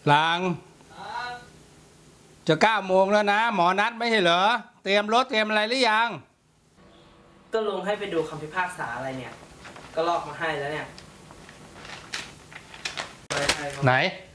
หลังจะ9 โมงแล้วนะหมอนัดไม่ใช่เหรอเตรียมรถเตรียมอะไรหรือยังก็ลุงให้ไปดูคำพิพากษาอะไรเนี่ยก็ลอกมาให้แล้วเนี่ยไหน